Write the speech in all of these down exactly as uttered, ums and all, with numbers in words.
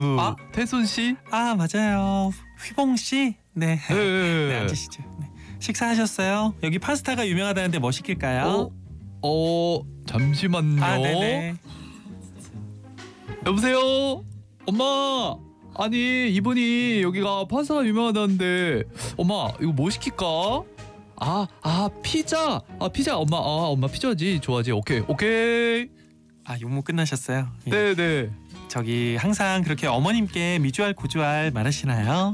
아, 태순 씨? 아, 맞아요. 휘봉 씨? 네. 네. 네, 앉으시죠. 네. 식사하셨어요? 여기 파스타가 유명하다는데 뭐 시킬까요? 어, 어 잠시만요. 아, 네네. 여보세요? 엄마! 아니, 이분이 여기가 파스타가 유명하다는데 엄마, 이거 뭐 시킬까? 아, 아, 피자! 아, 피자! 엄마, 아, 엄마 피자지. 좋아하지. 오케이, 오케이. 아, 용무 끝나셨어요? 예. 네네. 저기 항상 그렇게 어머님께 미주알 고주알 말하시나요?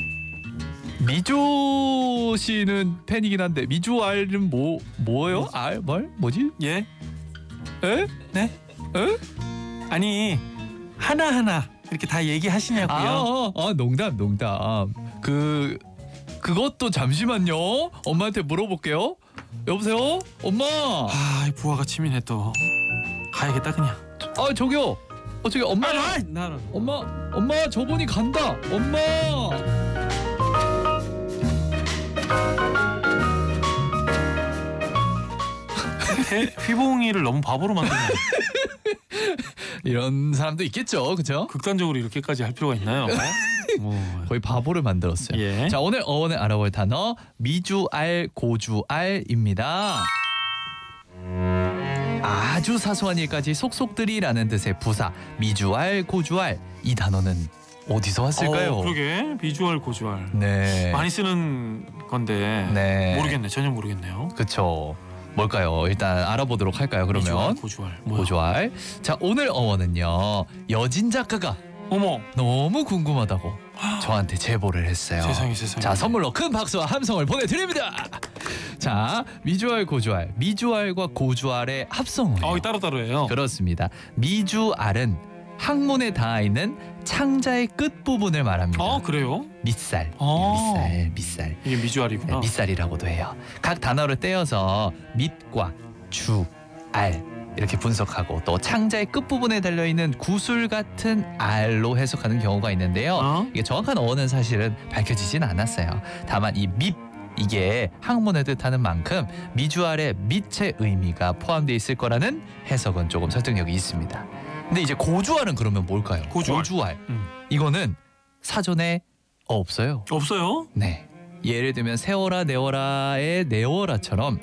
미조 씨는 팬이긴 한데 미주 알은 뭐 뭐예요? 알 뭘? 뭐지? 예? 에? 네? 에? 아니, 하나하나 이렇게 다 얘기하시냐고요? 아, 아, 아 농담 농담. 그 그것도 잠시만요. 엄마한테 물어볼게요. 여보세요? 엄마. 아, 이 부하가 치민해 또. 가야겠다 그냥. 아, 저기요. 어, 저기 엄마. 아, 나, 나, 나. 엄마. 엄마 저분이 간다. 엄마. 태, 휘봉이를 너무 바보로 만드네. 이런 사람도 있겠죠, 그렇죠? 극단적으로 이렇게까지 할 필요가 있나요? 뭐. 거의 바보를 만들었어요. 예. 자, 오늘 어원을 알아볼 단어 미주알 고주알입니다. 아주 사소한 일까지 속속들이라는 뜻의 부사 미주알 고주알, 이 단어는 어디서 왔을까요? 어, 그러게 비주얼 고주알. 네. 많이 쓰는 건데 네. 모르겠네. 전혀 모르겠네요. 그쵸. 뭘까요? 일단 알아보도록 할까요? 그러면 비주얼 고주알. 뭐야? 고주알. 자, 오늘 어원은요, 여진 작가가 어머. 너무 궁금하다고 저한테 제보를 했어요. 세상에 세상에. 자, 선물로 큰 박수와 함성을 보내드립니다. 자, 미주알 고주알, 미주알과 고주알의 합성어예요. 어, 따로따로예요. 그렇습니다. 미주알은 학문에 닿아 있는 창자의 끝 부분을 말합니다. 어, 그래요? 밑살, 어. 밑살, 밑살. 이게 미주알이구나. 네, 밑살이라고도 해요. 각 단어를 떼어서 밑과 주, 알 이렇게 분석하고 또 창자의 끝부분에 달려있는 구슬 같은 알로 해석하는 경우가 있는데요. 어? 이게 정확한 어원은 사실은 밝혀지진 않았어요. 다만 이 밑, 이게 학문을 뜻하는 만큼 미주알의 밑의 의미가 포함되어 있을 거라는 해석은 조금 설득력이 있습니다. 근데 이제 고주알은 그러면 뭘까요? 고주알. 고주알. 음. 이거는 사전에 없어요. 없어요? 네. 예를 들면 세워라 내워라의 내워라처럼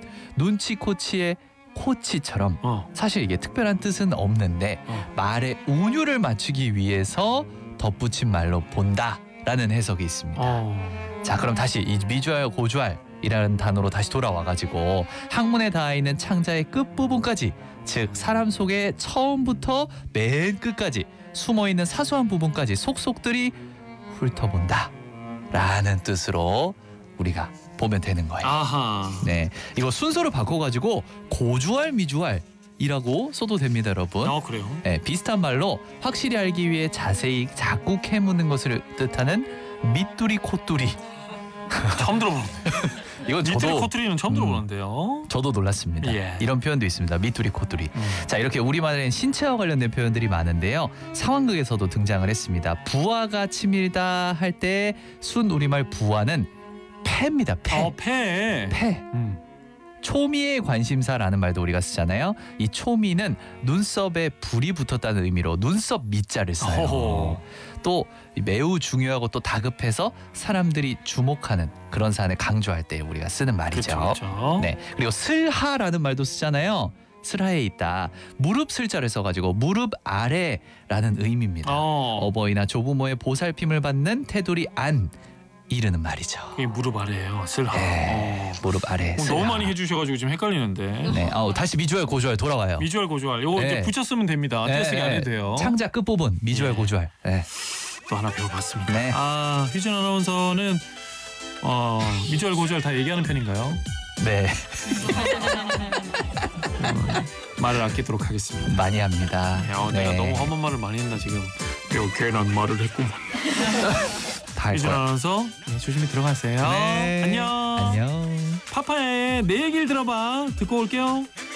눈치코치의 코치처럼 어. 사실 이게 특별한 뜻은 없는데 어. 말의 운율을 맞추기 위해서 덧붙인 말로 본다라는 해석이 있습니다. 어. 자, 그럼 다시 이 미주알 고주알이라는 단어로 다시 돌아와가지고 학문에 닿아 있는 창자의 끝부분까지, 즉 사람 속에 처음부터 맨 끝까지 숨어있는 사소한 부분까지 속속들이 훑어본다 라는 뜻으로 우리가 보면 되는 거예요. 아하. 네, 이거 순서를 바꿔가지고 고주알 미주알이라고 써도 됩니다, 여러분. 어, 그래요? 네, 비슷한 말로 확실히 알기 위해 자세히 자꾸 캐묻는 것을 뜻하는 밑두리 콧두리. 처음 들어보는데. 이건 밑두리 저도 코트리는 처음 음. 들어보는데요. 저도 놀랐습니다. 예. 이런 표현도 있습니다. 밑두리 콧두리. 음. 자, 이렇게 우리말엔 신체와 관련된 표현들이 많은데요. 상황극에서도 등장을 했습니다. 부하가 치밀다 할 때 순 우리말 부하는 패입니다. 패. 어, 패. 패. 음. 초미의 관심사라는 말도 우리가 쓰잖아요. 이 초미는 눈썹에 불이 붙었다는 의미로 눈썹 밑자를 써요. 어허. 또 매우 중요하고 또 다급해서 사람들이 주목하는 그런 사안을 강조할 때 우리가 쓰는 말이죠. 그렇죠. 그렇죠. 네, 그리고 슬하라는 말도 쓰잖아요. 슬하에 있다. 무릎 슬자를 써가지고 무릎 아래라는 의미입니다. 어. 어버이나 조부모의 보살핌을 받는 테두리 안 이르는 말이죠. 그게 무릎 아래예요. 슬하. 네, 어. 무릎 아래. 어, 너무 많이 해주셔가지고 지금 헷갈리는데. 네, 어, 다시 미주알 고주알 돌아와요. 미주알 고주알. 요거 네. 이제 붙였으면 됩니다. 네, 떼쓰기 안 해도 돼요. 창자 끝 부분 미주알 예. 고주알. 네. 또 하나 배워봤습니다. 네. 아, 휘준 아나운서는 어, 미주알 고주알 다 얘기하는 편인가요? 네, 말을 아끼도록 하겠습니다. 많이 합니다. 야, 어, 네. 내가 너무 험한 말을 많이 했나 지금. 요 괜한 말을 했구만. 다 할 휘준 거야. 아나운서 네, 조심히 들어가세요. 네. 안녕. 안녕. 파파의 내 얘기를 들어봐. 듣고 올게요.